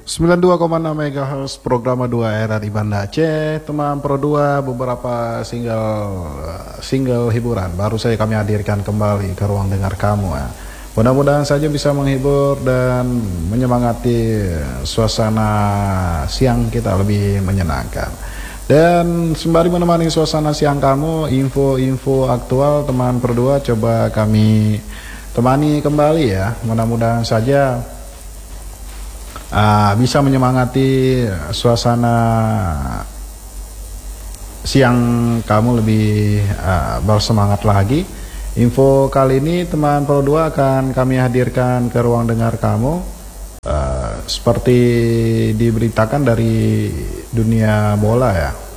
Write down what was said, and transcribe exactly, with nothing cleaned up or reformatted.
sembilan puluh dua koma enam MHz program dua R R I Banda Aceh. Teman Pro dua, beberapa single single hiburan baru saja kami hadirkan kembali ke ruang dengar kamu ya. Mudah-mudahan saja bisa menghibur dan menyemangati suasana siang kita lebih menyenangkan. Dan sembari menemani suasana siang kamu, info-info aktual teman Pro dua coba kami temani kembali ya. Mudah-mudahan saja Uh, bisa menyemangati suasana siang kamu lebih uh, bersemangat lagi. Info kali ini teman Pro dua akan kami hadirkan ke ruang dengar kamu uh, seperti diberitakan dari dunia bola ya.